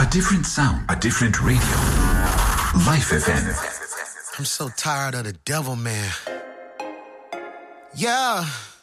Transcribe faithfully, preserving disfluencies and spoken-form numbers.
different sound, a different radio. Life F M. I'm so tired of the devil, man. Yeah.